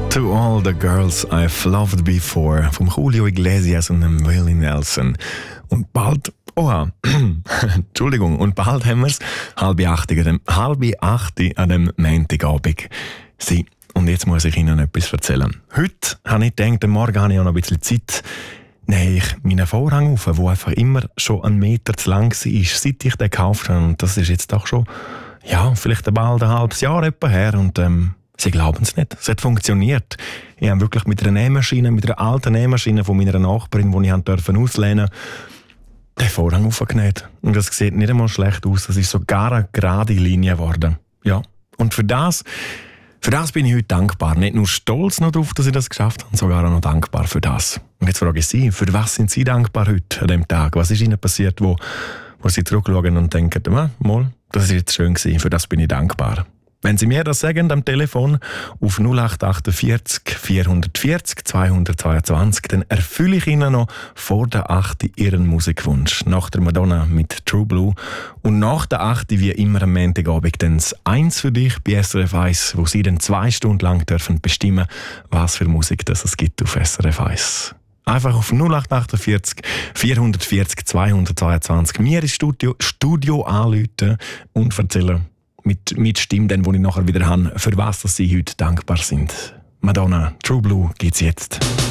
To All the Girls I've Loved Before vom Julio Iglesias und dem Willie Nelson. Und bald, Entschuldigung, und bald haben wir es, 7:30 an dem Montagabend. Und jetzt muss ich Ihnen etwas erzählen. Heute habe ich gedacht, am Morgen habe ich auch noch ein bisschen Zeit, nehme ich meinen Vorhang auf, der einfach immer schon 1 Meter zu lang war, seit ich den gekauft habe. Und das ist jetzt doch schon, vielleicht bald ein halbes Jahr etwa her. Und Sie glauben es nicht. Es hat funktioniert. Ich habe wirklich mit einer alten Nähmaschine von meiner Nachbarin, die ich auslehnen durfte, den Vorhang aufgenäht. Und das sieht nicht einmal schlecht aus. Das ist sogar eine gerade Linie geworden. Ja. Und für das bin ich heute dankbar. Nicht nur stolz noch darauf, dass ich das geschafft habe, sondern sogar auch noch dankbar für das. Und jetzt frage ich Sie, für was sind Sie dankbar heute an diesem Tag? Was ist Ihnen passiert, wo Sie zurückschauen und denken, das ist jetzt schön gewesen, für das bin ich dankbar. Wenn Sie mir das sagen am Telefon auf 0848 440 222, dann erfülle ich Ihnen noch vor der 8 Ihren Musikwunsch. Nach der Madonna mit True Blue und nach der 8 wie immer am Montagabend dann das 1 für dich bei SRF 1, wo Sie dann 2 Stunden lang dürfen bestimmen, was für Musik das es gibt auf SRF 1. Einfach auf 0848 440 222 mir ins Studio anrufen und erzählen, mit Stimme, die ich nachher wieder habe, für was Sie heute dankbar sind. Madonna, True Blue gibt's jetzt.